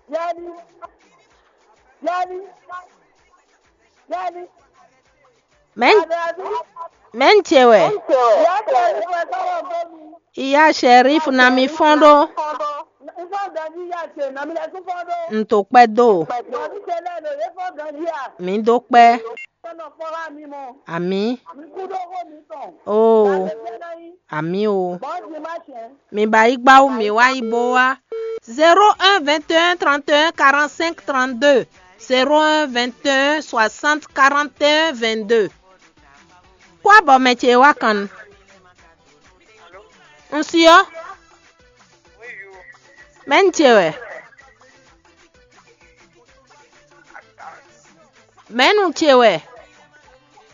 Yani. Yani. Yani. Men chewe. Iya Sheriff na mi fondo. Ntokpe do. Mi dokpe. Ami. Oh. Ami o. Mi ba igba ou mi wa ibo wa. 01 21 31 45 32. 01 21 60 41 22. Kwa bo meche wakan? Nsio? Men chewe. Men chewe.